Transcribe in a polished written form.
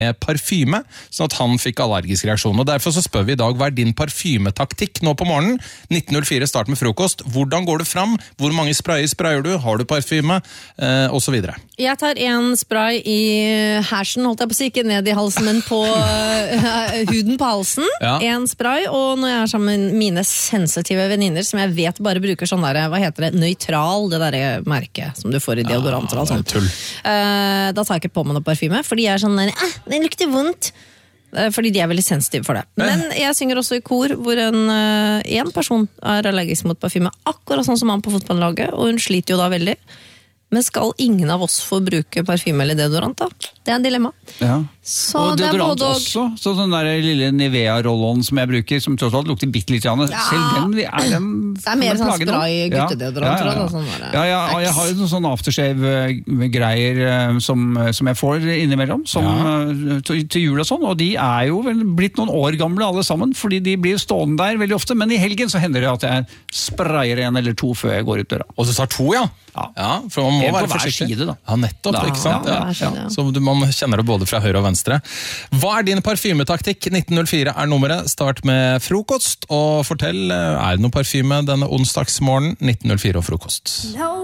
parfyme, sånn at han fikk allergisk reaksjon. Og derfor så spør vi i dag, hva din parfymetaktikk nå på morgenen? 19.04 start med frokost. Hvordan går du fram? Hvor mange sprayer du? Har du parfyme? Og så videre. Jeg tar en spray i hersen, holdt jeg på å si, ikke ned i halsen, men på huden på halsen. Ja. En spray, og når jeg er sammen med mine sensitive venninner, som jeg vet bare bruker sånn der, hva heter det, nøytral, det der merket som du får i deodoranter og sånt. Da tar jeg ikke på meg noe parfyme, fordi jeg er sånn der, det lukter vondt. Fordi de er veldig sensitive for det. Men jeg synger også i kor, hvor en person er allergisk mot parfyme, akkurat sånn som han på fotballaget, og hun sliter jo da veldig. Men skal ingen av oss få bruke parfyme eller deodorant da? Det er en dilemma. Ja. Så og deodorant også, så den der lille Nivea-roll-on som jeg bruker, som tross alt lukter bitte litt, selv den det er mer sånn spray guttedeodorant. Jeg har jo noen sånn aftershave-greier som jeg får innimellom, til jul og sånn, og de er jo vel blitt noen år gamle alle sammen, fordi de blir stående der veldig ofte, men i helgen så hender det at jeg sprayer en eller to før jeg går ut døra. Og så tar to, ja? Ja, for man må være forsiktig. Side, da. Ja, nettopp, ikke sant? Så man kjenner det både fra høyre og venstre. Hva er din parfymetaktikk? 1904 er nummeret. Start med frokost, og fortell, er det noen parfyme denne onsdagsmorgen? 1904 og frokost.